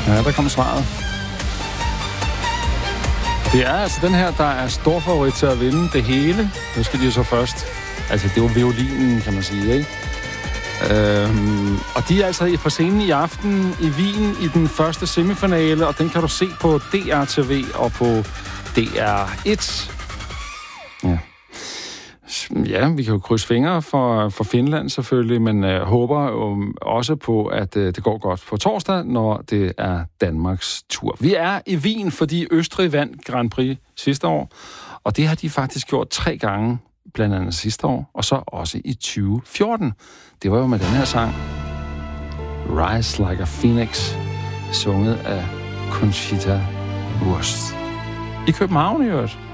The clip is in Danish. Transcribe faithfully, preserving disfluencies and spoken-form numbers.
Ja, der kom svaret. Det er altså den her, der er stor favorit til at vinde det hele. Nu skal de jo så først. Altså, det var violinen, kan man sige, ikke? Øhm, og de er altså på scenen i aften i Wien i den første semifinale, og den kan du se på D R T V og på D R et. Ja. Ja, vi kan jo krydse fingre for, for Finland selvfølgelig, men øh, håber jo også på, at øh, det går godt på torsdag, når det er Danmarks tur. Vi er i Wien, fordi Østrig vandt Grand Prix sidste år, og det har de faktisk gjort tre gange, blandt andet sidste år, og så også i tyve fjorten. Det var jo med den her sang, Rise Like a Phoenix, sunget af Conchita Wurst. I København i øvrigt.